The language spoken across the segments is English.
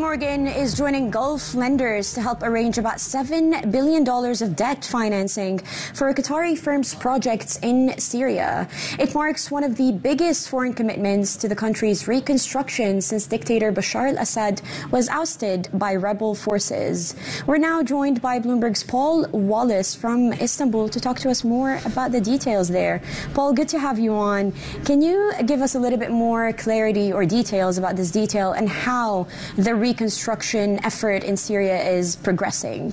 Morgan is joining Gulf lenders to help arrange about $7 billion of debt financing for Qatari firms' projects in Syria. It marks one of the biggest foreign commitments to the country's reconstruction since dictator Bashar al-Assad was ousted by rebel forces. We're now joined by Bloomberg's Paul Wallace from Istanbul to talk to us more about the details there. Paul, good to have you on. Can you give us a little bit more clarity or details about this detail and how the reconstruction effort in Syria is progressing?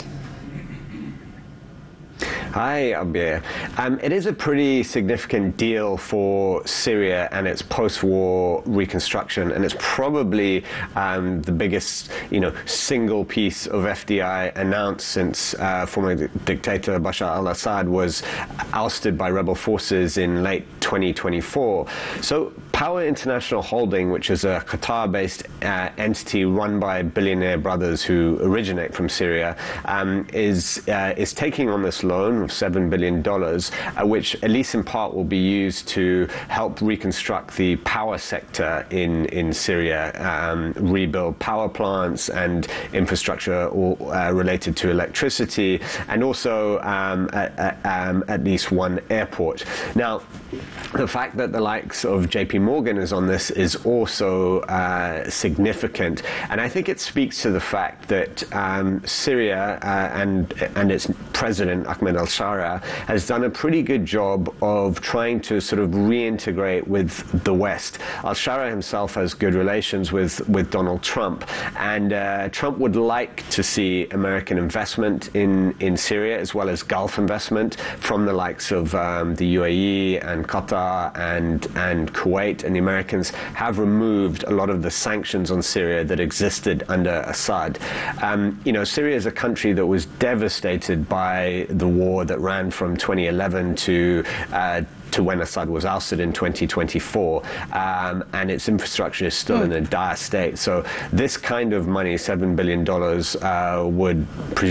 Hi, Abir. It is a pretty significant deal for Syria and its post-war reconstruction, and it's probably the biggest, single piece of FDI announced since former dictator Bashar al-Assad was ousted by rebel forces in late 2024. So Power International Holding, which is a Qatar-based entity run by billionaire brothers who originate from Syria, is taking on this loan of $7 billion, which at least in part will be used to help reconstruct the power sector in Syria, rebuild power plants and infrastructure all related to electricity, and also at least one airport. Now, the fact that the likes of JP Morgan is on this is also significant, and I think it speaks to the fact that Syria and its president Ahmed al-Shara has done a pretty good job of trying to sort of reintegrate with the West. Al-Shara himself has good relations with Donald Trump, and Trump would like to see American investment in Syria as well as Gulf investment from the likes of the UAE and Qatar and Kuwait, and the Americans have removed a lot of the sanctions on Syria that existed under Assad. Syria is a country that was devastated by the war that ran from 2011 to when Assad was ousted in 2024, and its infrastructure is still in a dire state. So this kind of money, $7 billion, would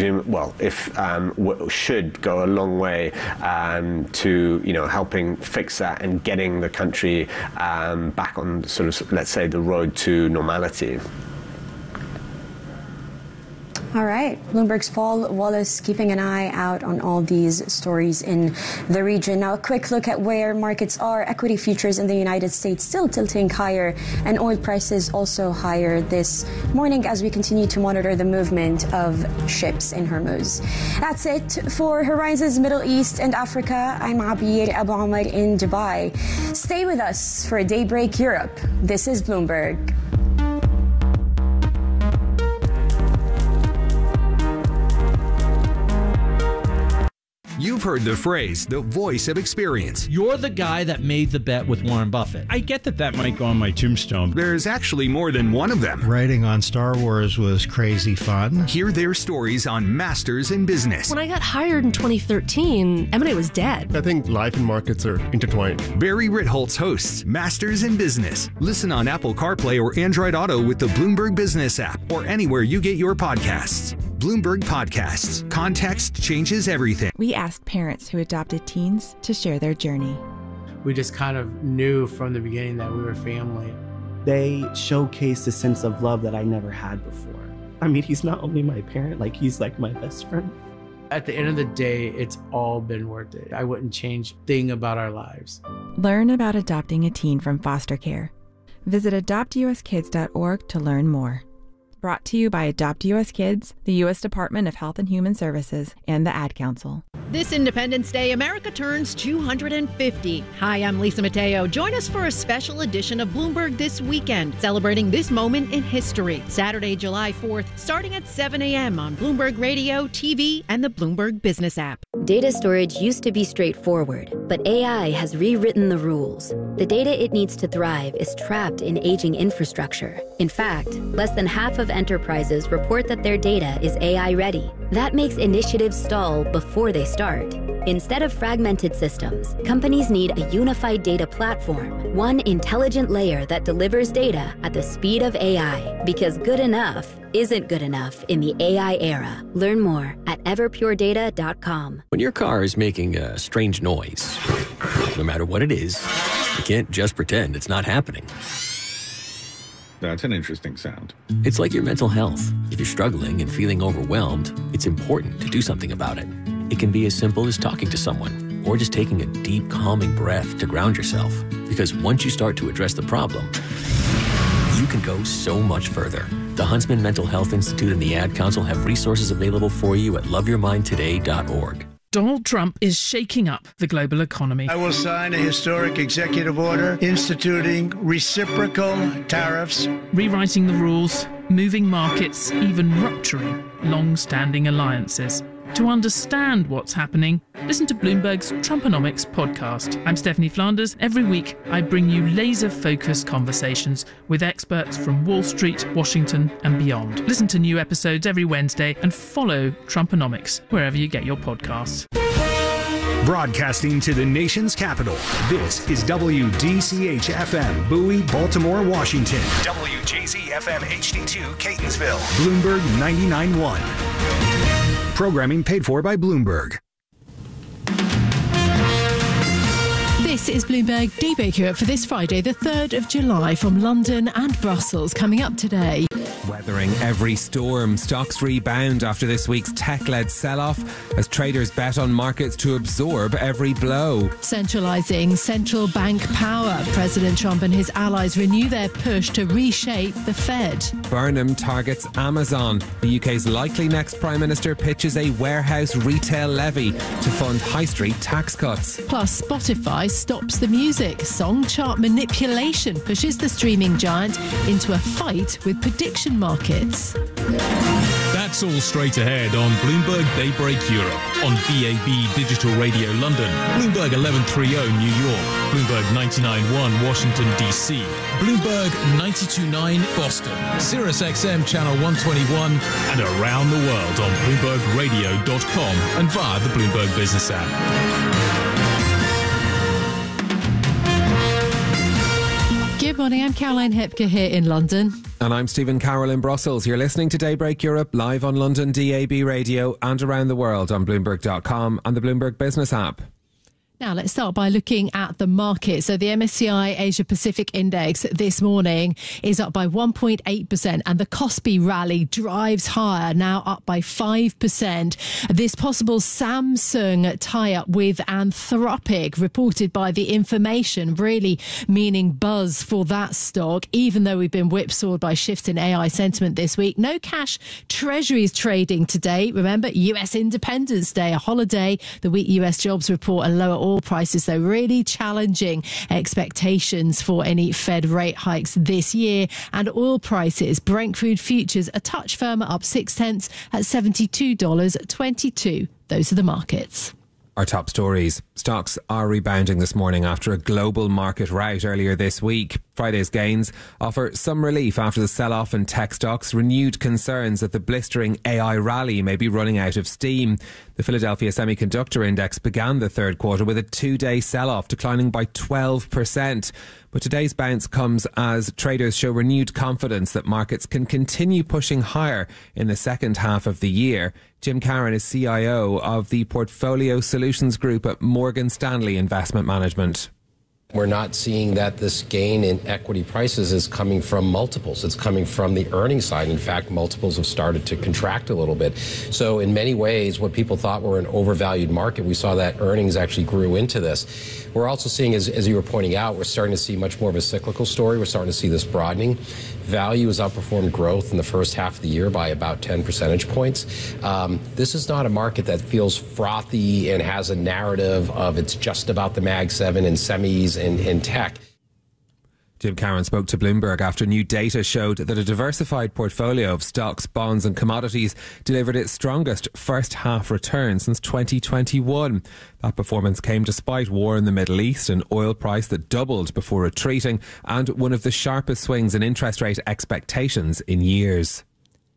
should go a long way to helping fix that and getting the country back on sort of, let's say, the road to normality. All right. Bloomberg's Paul Wallace keeping an eye out on all these stories in the region. Now, a quick look at where markets are. Equity futures in the United States still tilting higher, and oil prices also higher this morning as we continue to monitor the movement of ships in Hormuz. That's it for Horizons Middle East and Africa. I'm Abir Abu Omar in Dubai. Stay with us for Daybreak Europe. This is Bloomberg. You've heard the phrase, the voice of experience. You're the guy that made the bet with Warren Buffett. I get that might go on my tombstone. There's actually more than one of them. Writing on Star Wars was crazy fun. Hear their stories on Masters in Business. When I got hired in 2013, M&A was dead. I think life and markets are intertwined. Barry Ritholtz hosts Masters in Business. Listen on Apple CarPlay or Android Auto with the Bloomberg Business app or anywhere you get your podcasts. Bloomberg Podcasts. Context changes everything. We asked parents who adopted teens to share their journey. We just kind of knew from the beginning that we were family. They showcased a sense of love that I never had before. I mean, he's not only my parent, he's like my best friend. At the end of the day, it's all been worth it. I wouldn't change a thing about our lives. Learn about adopting a teen from foster care. Visit adoptuskids.org to learn more. Brought to you by Adopt US Kids, the U.S. Department of Health and Human Services, and the Ad Council. This Independence Day, America turns 250. Hi, I'm Lisa Mateo. Join us for a special edition of Bloomberg This Weekend, celebrating this moment in history. Saturday, July 4th, starting at 7 a.m. on Bloomberg Radio, TV, and the Bloomberg Business app. Data storage used to be straightforward, but AI has rewritten the rules. The data it needs to thrive is trapped in aging infrastructure. In fact, less than half of enterprises report that their data is AI ready. That makes initiatives stall before they start. Instead of fragmented systems, companies need a unified data platform, one intelligent layer that delivers data at the speed of AI, because good enough isn't good enough in the AI era. Learn more at everpuredata.com. When your car is making a strange noise, no matter what it is, you can't just pretend it's not happening. That's an interesting sound. It's like your mental health. If you're struggling and feeling overwhelmed, it's important to do something about it. It can be as simple as talking to someone or just taking a deep, calming breath to ground yourself. Because once you start to address the problem, you can go so much further. The Huntsman Mental Health Institute and the Ad Council have resources available for you at loveyourmindtoday.org. Donald Trump is shaking up the global economy. I will sign a historic executive order instituting reciprocal tariffs, rewriting the rules, moving markets, even rupturing long-standing alliances. To understand what's happening, listen to Bloomberg's Trumponomics podcast. I'm Stephanie Flanders. Every week, I bring you laser-focused conversations with experts from Wall Street, Washington, and beyond. Listen to new episodes every Wednesday and follow Trumponomics wherever you get your podcasts. Broadcasting to the nation's capital, this is WDCH-FM, Bowie, Baltimore, Washington. WJZ-FM HD2, Catonsville. Bloomberg 99.1. Programming paid for by Bloomberg. This is Bloomberg Daybreak Europe for this Friday, the 3rd of July, from London and Brussels. Coming up today. Weathering every storm, stocks rebound after this week's tech-led sell-off as traders bet on markets to absorb every blow. Centralising central bank power. President Trump and his allies renew their push to reshape the Fed. Burnham targets Amazon. The UK's likely next Prime Minister pitches a warehouse retail levy to fund high street tax cuts. Plus, Spotify stops the music. Song chart manipulation pushes the streaming giant into a fight with prediction markets. That's all straight ahead on Bloomberg Daybreak Europe, on DAB Digital Radio London, Bloomberg 1130 New York, Bloomberg 99.1 Washington DC, Bloomberg 92.9 Boston, Sirius XM Channel 121, and around the world on BloombergRadio.com and via the Bloomberg Business app. Good morning, I'm Caroline Hepker here in London. And I'm Stephen Carroll in Brussels. You're listening to Daybreak Europe live on London DAB Radio and around the world on Bloomberg.com and the Bloomberg Business app. Now, let's start by looking at the market. So the MSCI Asia Pacific Index this morning is up by 1.8%, and the Kospi rally drives higher, now up by 5%. This possible Samsung tie-up with Anthropic, reported by The Information, really meaning buzz for that stock, even though we've been whipsawed by shifts in AI sentiment this week. No cash treasuries trading today. Remember, US Independence Day, a holiday, the weak US jobs report and lower oil prices, though, really challenging expectations for any Fed rate hikes this year. And oil prices, Brent crude futures a touch firmer, up 0.6 at $72.22. Those are the markets. Our top stories. Stocks are rebounding this morning after a global market rout earlier this week. Friday's gains offer some relief after the sell-off in tech stocks, renewed concerns that the blistering AI rally may be running out of steam. The Philadelphia Semiconductor Index began the third quarter with a two-day sell-off, declining by 12%. But today's bounce comes as traders show renewed confidence that markets can continue pushing higher in the second half of the year. Jim Caron is CIO of the Portfolio Solutions Group at Morgan Stanley Investment Management. We're not seeing that this gain in equity prices is coming from multiples. It's coming from the earnings side. In fact, multiples have started to contract a little bit. So in many ways, what people thought were an overvalued market, we saw that earnings actually grew into this. We're also seeing, as you were pointing out, we're starting to see much more of a cyclical story. We're starting to see this broadening. Value has outperformed growth in the first half of the year by about 10 percentage points. This is not a market that feels frothy and has a narrative of it's just about the Mag 7 and semis and tech. Jim Caron spoke to Bloomberg after new data showed that a diversified portfolio of stocks, bonds and commodities delivered its strongest first half return since 2021. That performance came despite war in the Middle East, an oil price that doubled before retreating, and one of the sharpest swings in interest rate expectations in years.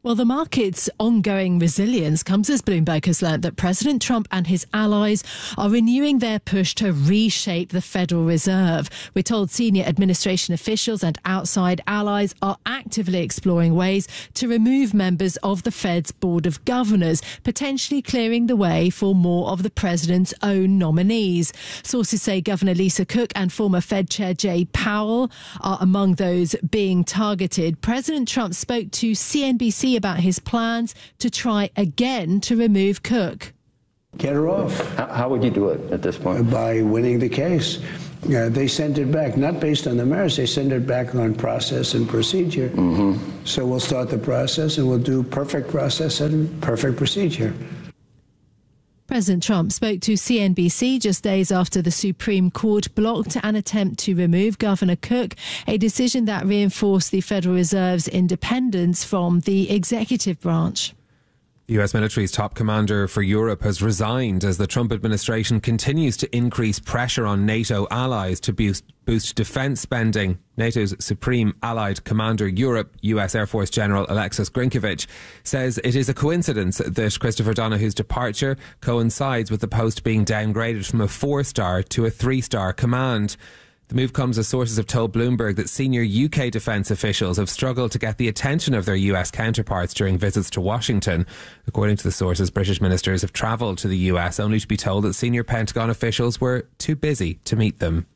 Well, the market's ongoing resilience comes as Bloomberg has learnt that President Trump and his allies are renewing their push to reshape the Federal Reserve. We're told senior administration officials and outside allies are actively exploring ways to remove members of the Fed's Board of Governors, potentially clearing the way for more of the president's own nominees. Sources say Governor Lisa Cook and former Fed Chair Jay Powell are among those being targeted. President Trump spoke to CNBC about his plans to try again to remove Cook. Get her off. How would you do it at this point? By winning the case. They sent it back, not based on the merits, they sent it back on process and procedure. So we'll start the process and we'll do perfect process and perfect procedure. President Trump spoke to CNBC just days after the Supreme Court blocked an attempt to remove Governor Cook, a decision that reinforced the Federal Reserve's independence from the executive branch. The US military's top commander for Europe has resigned as the Trump administration continues to increase pressure on NATO allies to boost defence spending. NATO's Supreme Allied Commander Europe, US Air Force General Alexis Grinkovich, says it is a coincidence that Christopher Donohue's departure coincides with the post being downgraded from a 4-star to a 3-star command. The move comes as sources have told Bloomberg that senior UK defence officials have struggled to get the attention of their US counterparts during visits to Washington. According to the sources, British ministers have travelled to the US only to be told that senior Pentagon officials were too busy to meet them.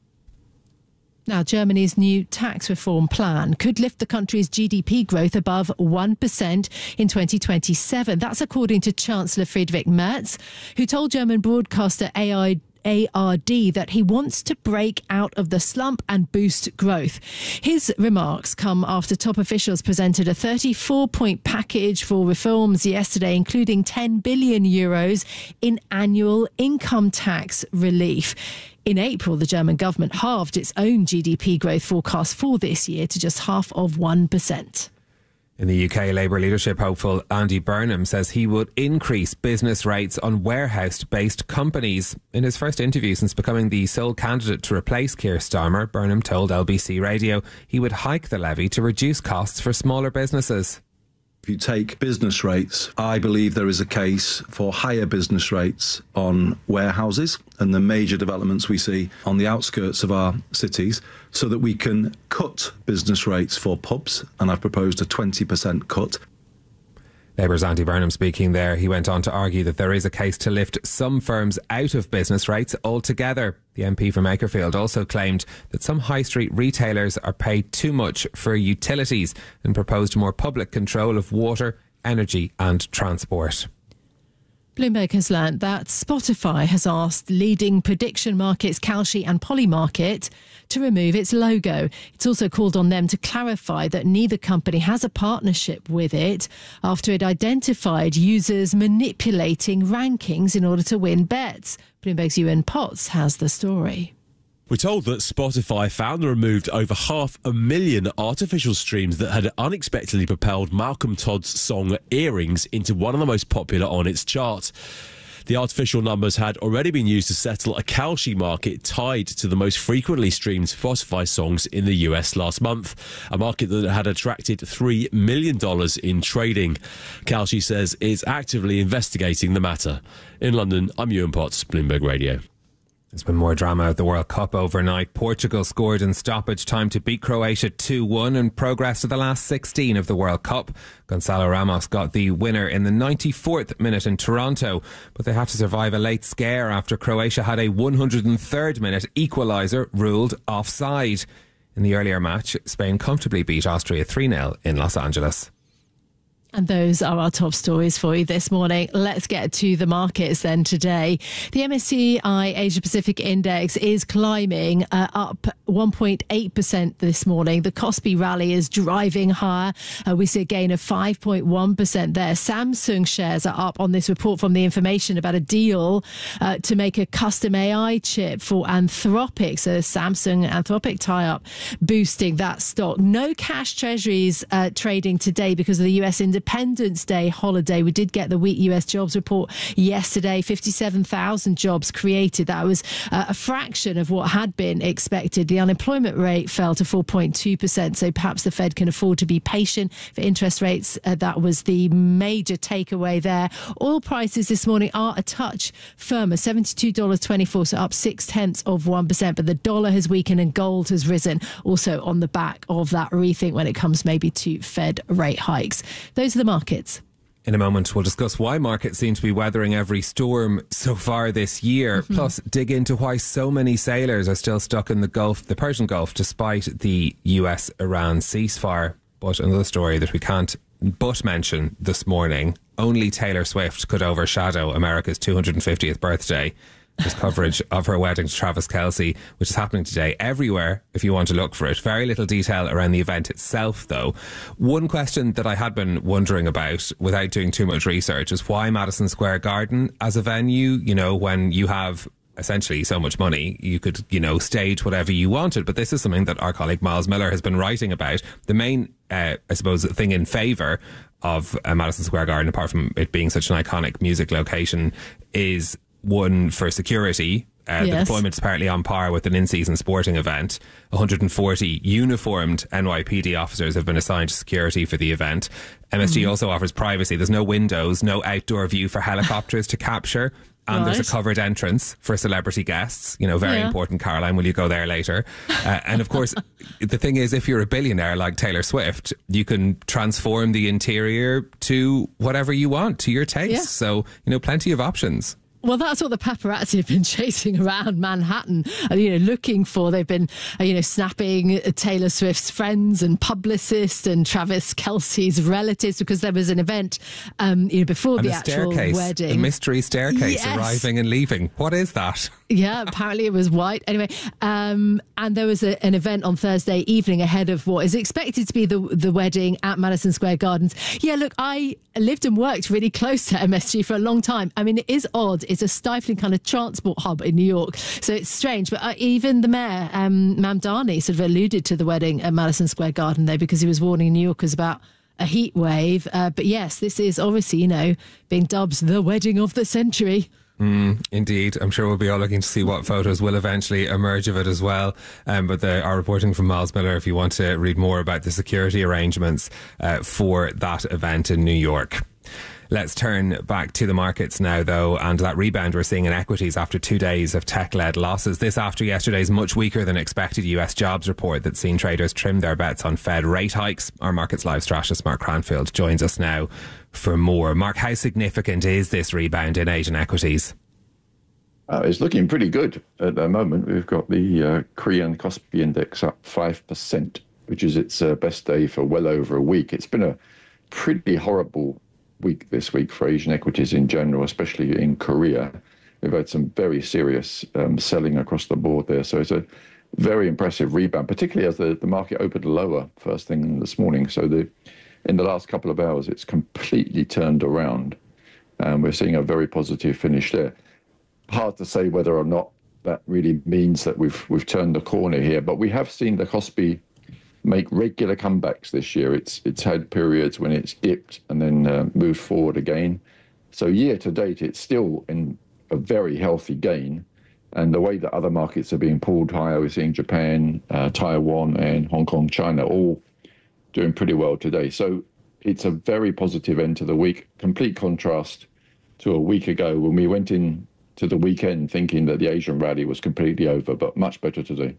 Now, Germany's new tax reform plan could lift the country's GDP growth above 1% in 2027. That's according to Chancellor Friedrich Merz, who told German broadcaster ARD that he wants to break out of the slump and boost growth. His remarks come after top officials presented a 34-point package for reforms yesterday, including 10 billion euros in annual income tax relief. In April, the German government halved its own GDP growth forecast for this year to just half of 1%. In the UK, Labour leadership hopeful Andy Burnham says he would increase business rates on warehouse-based companies. In his first interview since becoming the sole candidate to replace Keir Starmer, Burnham told LBC Radio he would hike the levy to reduce costs for smaller businesses. If you take business rates, I believe there is a case for higher business rates on warehouses and the major developments we see on the outskirts of our cities, so that we can cut business rates for pubs, and I've proposed a 20% cut. Labour's Andy Burnham speaking there. He went on to argue that there is a case to lift some firms out of business rates altogether. The MP from Akerfield also claimed that some high street retailers are paid too much for utilities and proposed more public control of water, energy and transport. Bloomberg has learnt that Spotify has asked leading prediction markets Kalshi and Polymarket to remove its logo. It's also called on them to clarify that neither company has a partnership with it after it identified users manipulating rankings in order to win bets. Bloomberg's Ewan Potts has the story. We're told that Spotify found and removed over 500,000 artificial streams that had unexpectedly propelled Malcolm Todd's song Earrings into one of the most popular on its chart. The artificial numbers had already been used to settle a Kalshi market tied to the most frequently streamed Spotify songs in the US last month, a market that had attracted $3 million in trading. Kalshi says it's actively investigating the matter. In London, I'm Ewan Potts, Bloomberg Radio. There's been more drama at the World Cup overnight. Portugal scored in stoppage time to beat Croatia 2-1 and progressed to the last 16 of the World Cup. Gonçalo Ramos got the winner in the 94th minute in Toronto, but they had to survive a late scare after Croatia had a 103rd minute equaliser ruled offside. In the earlier match, Spain comfortably beat Austria 3-0 in Los Angeles. And those are our top stories for you this morning. Let's get to the markets then today. The MSCI Asia Pacific Index is climbing up 1.8% this morning. The Kospi rally is driving higher. We see a gain of 5.1% there. Samsung shares are up on this report from The Information about a deal to make a custom AI chip for Anthropic. So Samsung Anthropic tie-up boosting that stock. No cash treasuries trading today because of the US independence Independence Day holiday. We did get the weak US jobs report yesterday. 57,000 jobs created. That was a fraction of what had been expected. The unemployment rate fell to 4.2%, so perhaps the Fed can afford to be patient for interest rates. That was the major takeaway there. Oil prices this morning are a touch firmer, $72.24, so up 0.6%, but the dollar has weakened and gold has risen, also on the back of that rethink when it comes maybe to Fed rate hikes. Those are the markets. In a moment, we'll discuss why markets seem to be weathering every storm so far this year. Plus, dig into why so many sailors are still stuck in the Persian Gulf, despite the US-Iran ceasefire. But another story that we can't but mention this morning, only Taylor Swift could overshadow America's 250th birthday. There's coverage of her wedding to Travis Kelce, which is happening today everywhere if you want to look for it. Very little detail around the event itself, though. One question that I had been wondering about, without doing too much research, is why Madison Square Garden as a venue? You know, when you have essentially so much money, you could, stage whatever you wanted. But this is something that our colleague Miles Miller has been writing about. The main, I suppose, thing in favour of Madison Square Garden, apart from it being such an iconic music location, is one for security. The deployment is apparently on par with an in-season sporting event. 140 uniformed NYPD officers have been assigned to security for the event. MSG also offers privacy. There's no windows, no outdoor view for helicopters to capture. And there's a covered entrance for celebrity guests. Very important, Caroline. Will you go there later? And of course, the thing is, if you're a billionaire like Taylor Swift, you can transform the interior to whatever you want, to your taste. Yeah. So, plenty of options. Well, that's what the paparazzi have been chasing around Manhattan, looking for. They've been, snapping Taylor Swift's friends and publicists and Travis Kelce's relatives, because there was an event, before the actual wedding. A mystery staircase arriving and leaving. What is that? Yeah, apparently it was white. Anyway, and there was an event on Thursday evening ahead of what is expected to be the wedding at Madison Square Gardens. Yeah, look, I lived and worked really close to MSG for a long time. I mean, it is odd. It's a stifling kind of transport hub in New York. So it's strange. But even the mayor, Mamdani, sort of alluded to the wedding at Madison Square Garden, though, because he was warning New Yorkers about a heat wave. But yes, this is obviously, being dubbed the wedding of the century. Indeed. I'm sure we'll be all looking to see what photos will eventually emerge of it as well. But our reporting from Miles Miller, if you want to read more about the security arrangements for that event in New York. Let's turn back to the markets now, though, and that rebound we're seeing in equities after 2 days of tech-led losses. This after yesterday's much weaker than expected US jobs report that's seen traders trim their bets on Fed rate hikes. Our Markets Live strategist Mark Cranfield joins us now for more. Mark, how significant is this rebound in Asian equities? It's looking pretty good at the moment. We've got the Korean Kospi Index up 5%, which is its best day for well over a week. It's been a pretty horrible week this week for Asian equities in general, especially in Korea. We've had some very serious selling across the board there. So it's a very impressive rebound, particularly as the market opened lower first thing this morning. So in the last couple of hours, it's completely turned around. And we're seeing a very positive finish there. Hard to say whether or not that really means that we've turned the corner here, but we have seen the Kospi make regular comebacks this year. It's had periods when it's dipped and then moved forward again. So year to date, it's still in a very healthy gain. And the way that other markets are being pulled higher, we're seeing Japan, Taiwan and Hong Kong, China all doing pretty well today. So it's a very positive end to the week. Complete contrast to a week ago when we went in to the weekend thinking that the Asian rally was completely over, but much better today.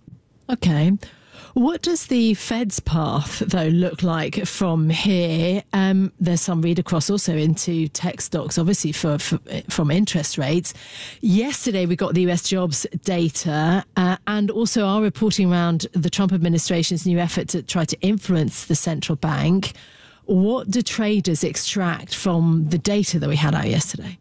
Okay. What does the Fed's path, though, look like from here? There's some read across also into tech stocks, obviously, from interest rates. Yesterday, we got the US jobs data and also our reporting around the Trump administration's new effort to try to influence the central bank. What do traders extract from the data that we had out yesterday?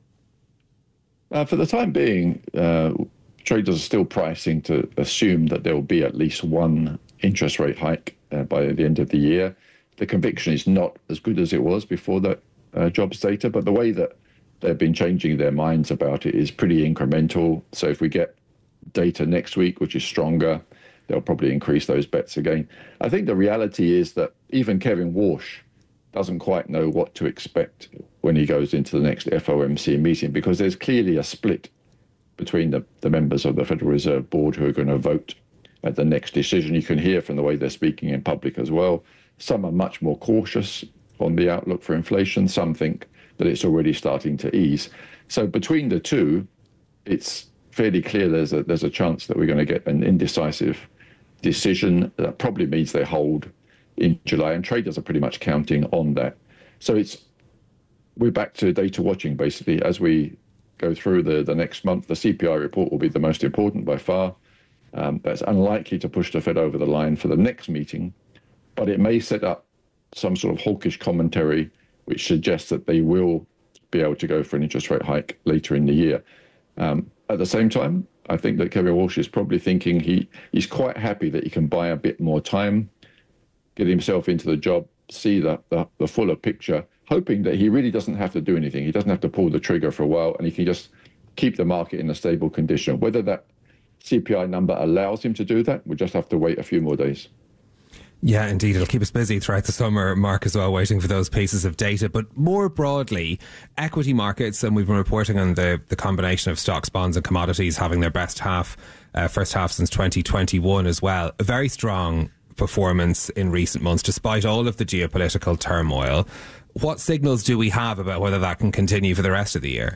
For the time being, traders are still pricing to assume that there will be at least one interest rate hike by the end of the year. The conviction is not as good as it was before that jobs data, but the way that they've been changing their minds about it is pretty incremental. So if we get data next week, which is stronger, they'll probably increase those bets again. I think the reality is that even Kevin Walsh doesn't quite know what to expect when he goes into the next FOMC meeting, because there's clearly a split between the members of the Federal Reserve Board who are going to vote at the next decision. You can hear from the way they're speaking in public as well. Some are much more cautious on the outlook for inflation. Some think that it's already starting to ease. So between the two, it's fairly clear there's a chance that we're going to get an indecisive decision. That probably means they hold in July, and traders are pretty much counting on that. So we're back to data watching, basically. As we go through the next month, the CPI report will be the most important by far. That's unlikely to push the Fed over the line for the next meeting, but it may set up some sort of hawkish commentary which suggests that they will be able to go for an interest rate hike later in the year. At the same time, I think that Kevin Walsh is probably thinking he's quite happy that he can buy a bit more time, get himself into the job, see the fuller picture, hoping that he really doesn't have to do anything. He doesn't have to pull the trigger for a while, and he can just keep the market in a stable condition. Whether that CPI number allows him to do that, we'll just have to wait a few more days. Yeah, indeed. It'll keep us busy throughout the summer, Mark, as well, waiting for those pieces of data. But more broadly, equity markets, and we've been reporting on the combination of stocks, bonds and commodities having their best first half since 2021 as well. A very strong performance in recent months, despite all of the geopolitical turmoil. What signals do we have about whether that can continue for the rest of the year?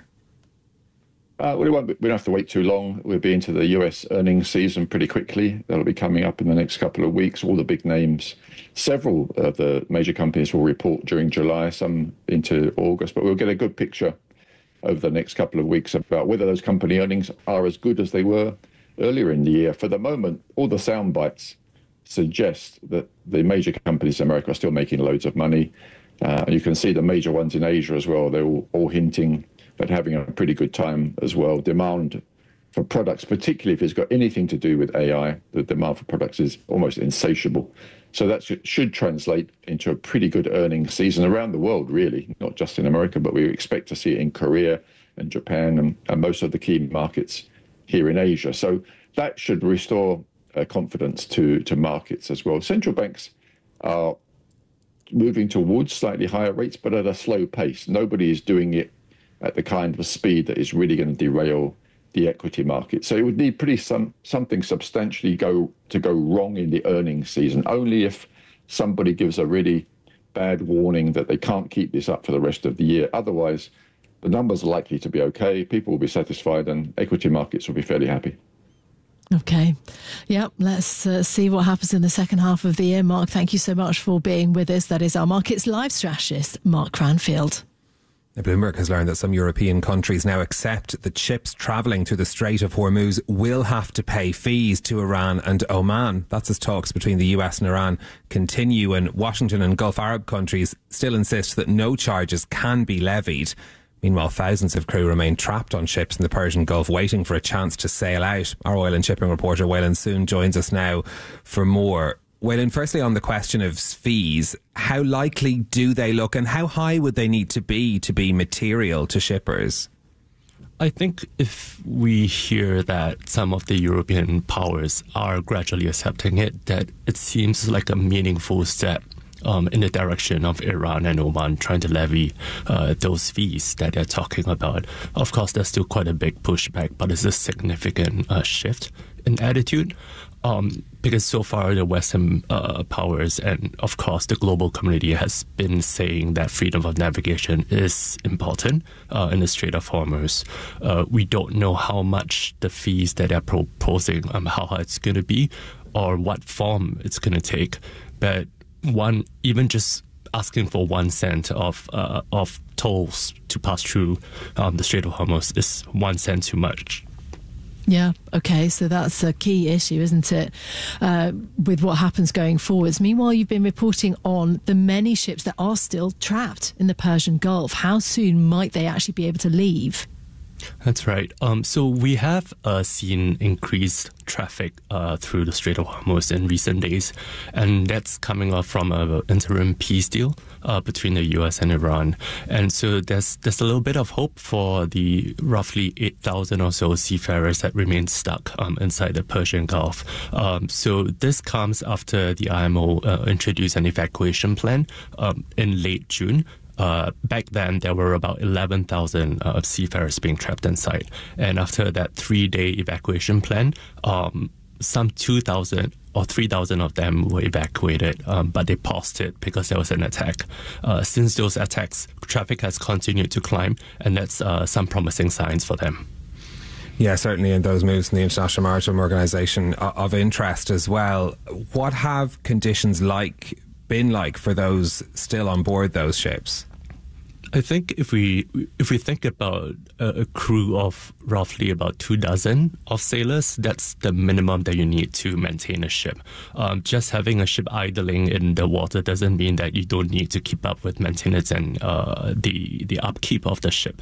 We don't have to wait too long. We'll be into the US earnings season pretty quickly. That'll be coming up in the next couple of weeks. All the big names, several of the major companies will report during July, some into August, but we'll get a good picture over the next couple of weeks about whether those company earnings are as good as they were earlier in the year. For the moment, all the sound bites suggest that the major companies in America are still making loads of money. You can see the major ones in Asia as well. They're all hinting at having a pretty good time as well. Demand for products, particularly if it's got anything to do with AI, the demand for products is almost insatiable. So that should translate into a pretty good earnings season around the world, really, not just in America, but we expect to see it in Korea and Japan and most of the key markets here in Asia. So that should restore confidence to markets as well. Central banks are moving towards slightly higher rates, but at a slow pace. Nobody is doing it at the kind of speed that is really going to derail the equity market. So it would need something substantially go wrong in the earnings season, only if somebody gives a really bad warning that they can't keep this up for the rest of the year. Otherwise, the numbers are likely to be okay, people will be satisfied, and equity markets will be fairly happy. Okay. Yep. Let's see what happens in the second half of the year. Mark, thank you so much for being with us. That is our Markets Live strategist, Mark Cranfield. Bloomberg has learned that some European countries now accept that ships travelling through the Strait of Hormuz will have to pay fees to Iran and Oman. That's as talks between the US and Iran continue, and Washington and Gulf Arab countries still insist that no charges can be levied. Meanwhile, thousands of crew remain trapped on ships in the Persian Gulf waiting for a chance to sail out. Our oil and shipping reporter Waylon Soon joins us now for more. Waylon, firstly on the question of fees, how likely do they look and how high would they need to be material to shippers? I think if we hear that some of the European powers are gradually accepting it, that it seems like a meaningful step in the direction of Iran and Oman trying to levy those fees that they're talking about. Of course, there's still quite a big pushback, but it's a significant shift in attitude. Because so far the Western powers and, of course, the global community has been saying that freedom of navigation is important in the Strait of Hormuz. We don't know how much the fees that they're proposing, how high it's going to be or what form it's going to take. But even just asking for 1 cent of tolls to pass through the Strait of Hormuz is 1 cent too much. Yeah, okay, so that's a key issue, isn't it, with what happens going forwards. Meanwhile, you've been reporting on the many ships that are still trapped in the Persian Gulf. How soon might they actually be able to leave? That's right. So we have seen increased traffic through the Strait of Hormuz in recent days, and that's coming off from an interim peace deal between the U.S. and Iran. And so there's a little bit of hope for the roughly 8,000 or so seafarers that remain stuck inside the Persian Gulf. So this comes after the IMO introduced an evacuation plan in late June. Back then, there were about 11,000 seafarers being trapped inside. And after that 3-day evacuation plan, some 2,000 or 3,000 of them were evacuated, but they paused it because there was an attack. Since those attacks, traffic has continued to climb, and that's some promising signs for them. Yeah, certainly in those moves in the International Maritime Organization of interest as well. What have conditions been like for those still on board those ships? I think if we think about a crew of roughly about 24 of sailors, that's the minimum that you need to maintain a ship. Just having a ship idling in the water doesn't mean that you don't need to keep up with maintenance and the upkeep of the ship.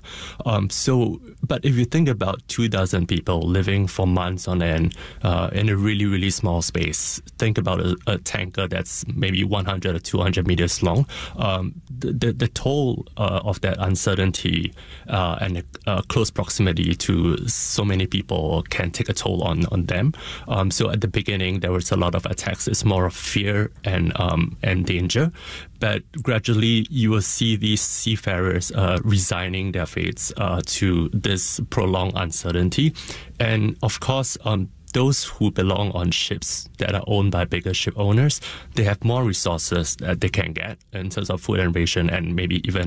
But if you think about 24 people living for months on end in a really, really small space, think about a tanker that's maybe 100 or 200 meters long. The toll of that uncertainty and close proximity to so many people can take a toll on them. So at the beginning, there was a lot of attacks. It's more of fear and danger. But gradually, you will see these seafarers resigning their fates to this prolonged uncertainty. And of course, those who belong on ships that are owned by bigger ship owners, they have more resources that they can get in terms of food and ration and maybe even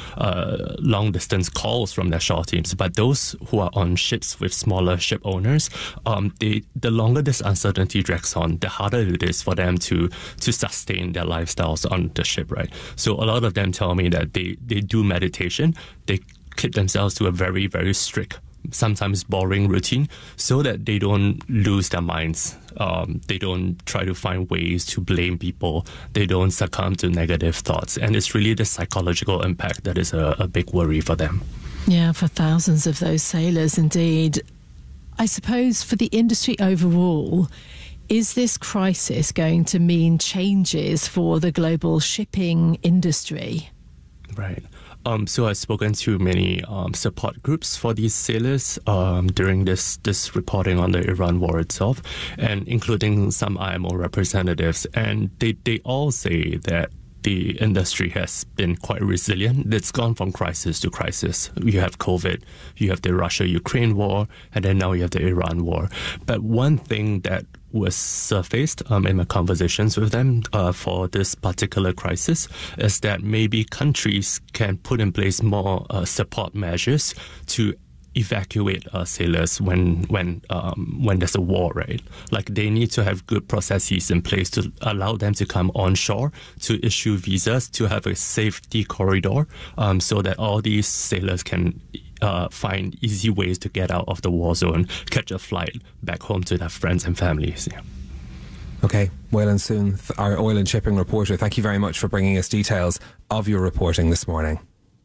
long-distance calls from their shore teams. But those who are on ships with smaller ship owners, the longer this uncertainty drags on, the harder it is for them to sustain their lifestyles on the ship, right? So a lot of them tell me that they do meditation. They keep themselves to a very, very strict, sometimes boring routine so that they don't lose their minds. They don't try to find ways to blame people. They don't succumb to negative thoughts. And it's really the psychological impact that is a big worry for them. Yeah, for thousands of those sailors, indeed. I suppose for the industry overall, is this crisis going to mean changes for the global shipping industry? Right. So I've spoken to many support groups for these sailors during this reporting on the Iran war itself, and including some IMO representatives. And they all say that the industry has been quite resilient. It's gone from crisis to crisis. You have COVID, you have the Russia-Ukraine war, and then now you have the Iran war. But one thing that was surfaced in my conversations with them for this particular crisis is that maybe countries can put in place more support measures to evacuate sailors when there's a war, right? Like they need to have good processes in place to allow them to come onshore, to issue visas, to have a safety corridor, so that all these sailors can find easy ways to get out of the war zone, catch a flight back home to their friends and families. Yeah. Okay, Waylon Soon, our oil and shipping reporter, thank you very much for bringing us details of your reporting this morning.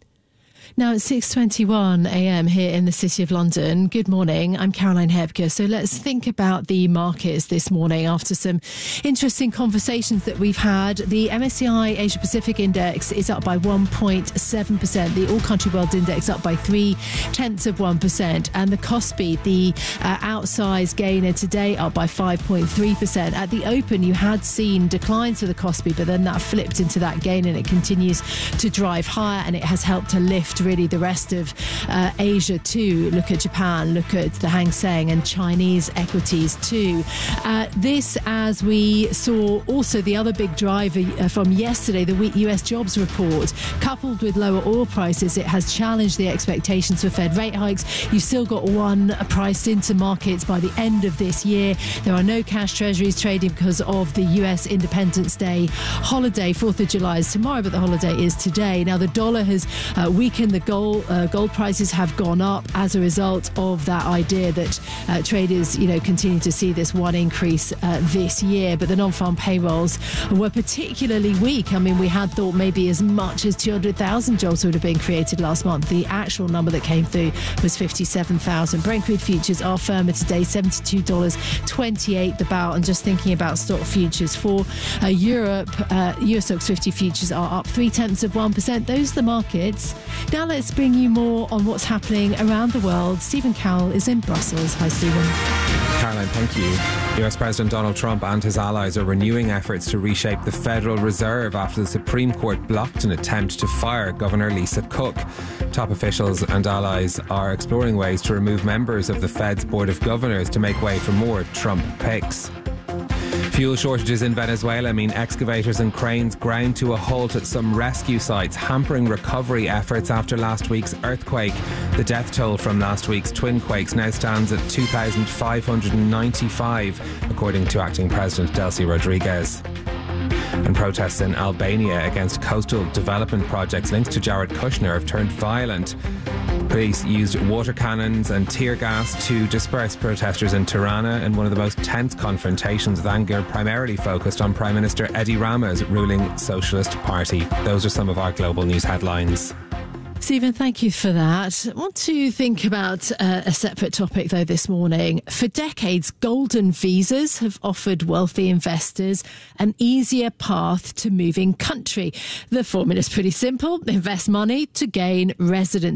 Now it's 6:21 a.m. here in the City of London. Good morning, I'm Caroline Hebke. So let's think about the markets this morning after some interesting conversations that we've had. The MSCI Asia Pacific Index is up by 1.7%. The All Country World Index up by 0.3%. And the KOSPI, the outsized gainer today, up by 5.3%. At the open, you had seen declines for the KOSPI, but then that flipped into that gain and it continues to drive higher, and it has helped to lift really the rest of Asia too. Look at Japan, look at the Hang Seng and Chinese equities too. This, as we saw, also the other big driver from yesterday, the weak US jobs report, coupled with lower oil prices, it has challenged the expectations for Fed rate hikes. You've still got one priced into markets by the end of this year. There are no cash treasuries trading because of the US Independence Day holiday. 4th of July is tomorrow, but the holiday is today. Now the dollar has weakened weekend, the gold prices have gone up as a result of that idea that traders, continue to see this one increase this year. But the non-farm payrolls were particularly weak. I mean, we had thought maybe as much as 200,000 jobs would have been created last month. The actual number that came through was 57,000. Brent crude futures are firmer today, $72.28 the barrel. And just thinking about stock futures for Europe, US Stocks 50 futures are up 0.3%. Those are the markets. Now let's bring you more on what's happening around the world. Stephen Carroll is in Brussels. Hi, Stephen. Caroline, thank you. US President Donald Trump and his allies are renewing efforts to reshape the Federal Reserve after the Supreme Court blocked an attempt to fire Governor Lisa Cook. Top officials and allies are exploring ways to remove members of the Fed's Board of Governors to make way for more Trump picks. Fuel shortages in Venezuela mean excavators and cranes ground to a halt at some rescue sites, hampering recovery efforts after last week's earthquake. The death toll from last week's twin quakes now stands at 2,595, according to acting President Delcy Rodriguez. And protests in Albania against coastal development projects linked to Jared Kushner have turned violent. Police used water cannons and tear gas to disperse protesters in Tirana in one of the most tense confrontations with anger primarily focused on Prime Minister Edi Rama's ruling Socialist Party. Those are some of our global news headlines. Stephen, thank you for that. I want to think about a separate topic, though, this morning. For decades, golden visas have offered wealthy investors an easier path to moving country. The formula is pretty simple. Invest money to gain residence.